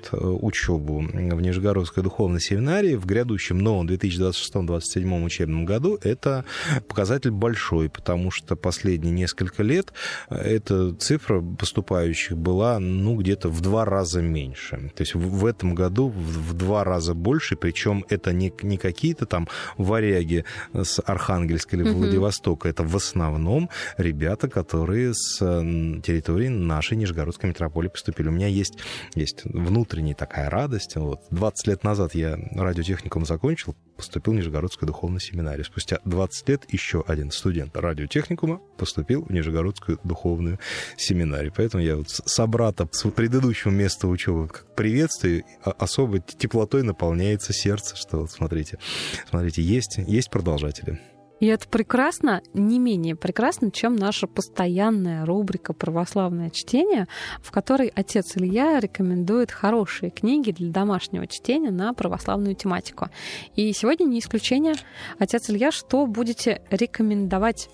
начинают учебу в Нижегородской духовной семинарии в грядущем новом 2026-2027 учебном году, это показатель большой, потому что последние несколько лет эта цифра поступающих была, где-то в 2 раза меньше. То есть в этом году в 2 раза больше, причем это не какие-то там варяги с Архангельска или Владивостока, это в основном ребята, которые с территории нашей Нижегородской митрополии поступили. У меня есть внутренняя такая радость. 20 лет назад я радиотехникум закончил, поступил в Нижегородскую духовную семинарию. Спустя 20 лет еще один студент радиотехникума поступил в Нижегородскую духовную семинарию. Поэтому я собрата с предыдущего места учебы приветствую, особо теплотой наполняется сердце, что смотрите, есть продолжатели. И это прекрасно, не менее прекрасно, чем наша постоянная рубрика «Православное чтение», в которой отец Илья рекомендует хорошие книги для домашнего чтения на православную тематику. И сегодня не исключение. Отец Илья, что будете рекомендовать?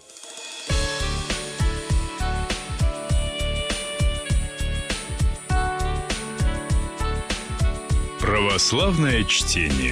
Православное чтение.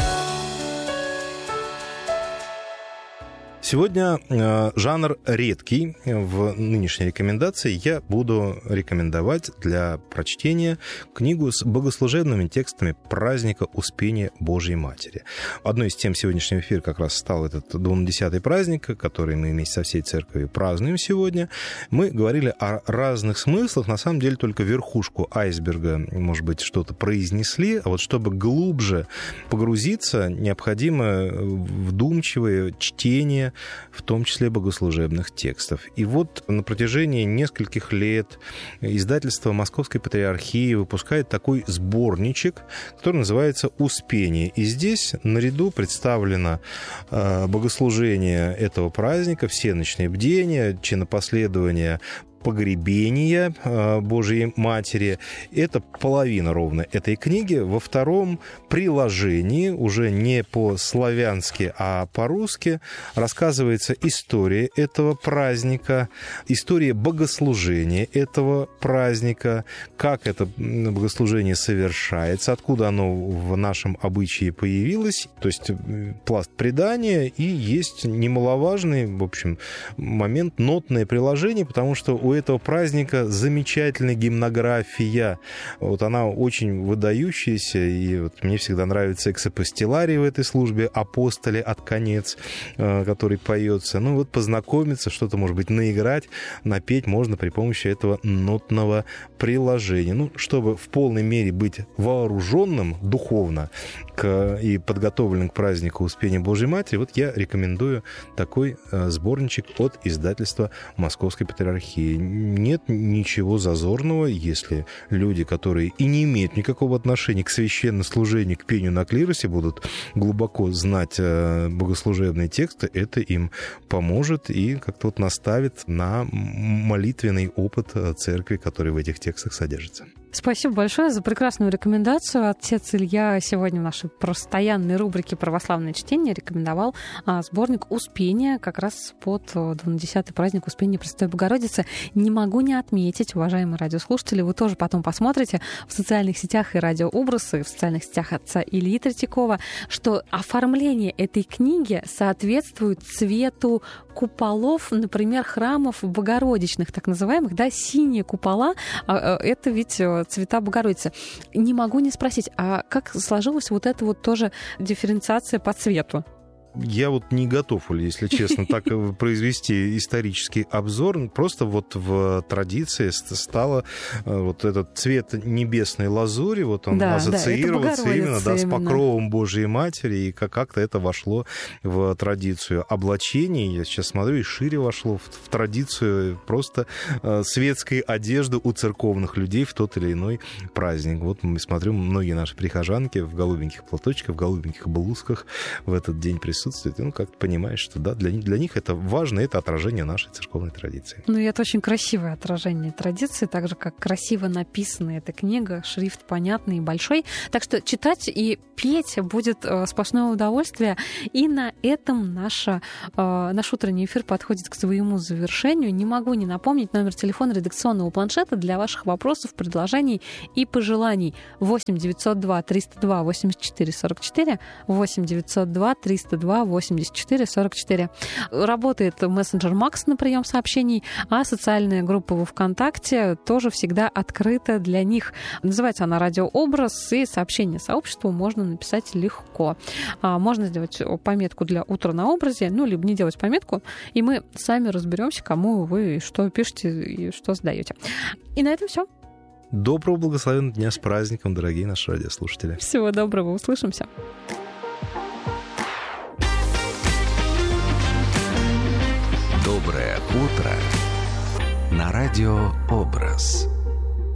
Сегодня жанр редкий в нынешней рекомендации. Я буду рекомендовать для прочтения книгу с богослужебными текстами праздника Успения Божьей Матери. Одной из тем сегодняшнего эфира как раз стал этот 20-й праздник, который мы вместе со всей церковью празднуем сегодня. Мы говорили о разных смыслах. На самом деле только верхушку айсберга, может быть, что-то произнесли. А вот чтобы глубже погрузиться, необходимо вдумчивое чтение, в том числе богослужебных текстов. И вот на протяжении нескольких лет издательство Московской Патриархии выпускает такой сборничек, который называется «Успение». И здесь наряду представлено богослужение этого праздника, всеночные бдения, чинопоследования, погребения Божией Матери. Это половина ровно этой книги. Во втором приложении, уже не по-славянски, а по-русски, рассказывается история этого праздника, история богослужения этого праздника, как это богослужение совершается, откуда оно в нашем обычае появилось, то есть пласт предания, и есть немаловажный, в общем, момент, нотное приложение, потому что у этого праздника замечательная гимнография. Вот она очень выдающаяся, и вот мне всегда нравится эксапостиларий в этой службе, апостоли от конец, который поется. Познакомиться, что-то, может быть, наиграть, напеть можно при помощи этого нотного приложения. Чтобы в полной мере быть вооруженным духовно и подготовленным к празднику Успения Божьей Матери, вот я рекомендую такой сборничек от издательства Московской Патриархии. Нет ничего зазорного, если люди, которые и не имеют никакого отношения к священнослужению, к пению на клиросе, будут глубоко знать богослужебные тексты, это им поможет и как-то наставит на молитвенный опыт церкви, который в этих текстах содержится. Спасибо большое за прекрасную рекомендацию. Отец Илья сегодня в нашей постоянной рубрике «Православное чтение» рекомендовал сборник «Успение» как раз под 20-й праздник Успения Пресвятой Богородицы. Не могу не отметить, уважаемые радиослушатели, вы тоже потом посмотрите в социальных сетях и радиообразы, в социальных сетях отца Ильи Третьякова, что оформление этой книги соответствует цвету куполов, например, храмов богородичных, так называемых, синие купола, это ведь цвета Богородицы. Не могу не спросить, а как сложилась вот эта тоже дифференциация по цвету? Я не готов, если честно, так произвести исторический обзор. Просто в традиции стало этот цвет небесной лазури, он ассоциироваться именно с покровом Божией Матери, и как-то это вошло в традицию облачений. Я сейчас смотрю, и шире вошло в традицию просто светской одежды у церковных людей в тот или иной праздник. Мы смотрим, многие наши прихожанки в голубеньких платочках, в голубеньких блузках в этот день присутствуют. присутствует, и он как-то понимает, что да, для них это важно, это отражение нашей церковной традиции. Ну, и это очень красивое отражение традиции, так же, как красиво написана эта книга, шрифт понятный и большой. Так что читать и петь будет сплошное удовольствие. И на этом наш утренний эфир подходит к своему завершению. Не могу не напомнить номер телефона редакционного планшета для ваших вопросов, предложений и пожеланий. 8 902 302 84 44, 8 902 302 84 44. Работает мессенджер Макс на прием сообщений, а социальная группа во ВКонтакте тоже всегда открыта для них. Называется она «Радиообраз», и сообщение сообществу можно написать легко. Можно сделать пометку для «Утро на образе», ну, либо не делать пометку, и мы сами разберемся, кому вы что пишете и что задаете. И на этом все. Доброго, благословенного дня, с праздником, дорогие наши радиослушатели. Всего доброго, услышимся. Доброе утро на радио «Образ».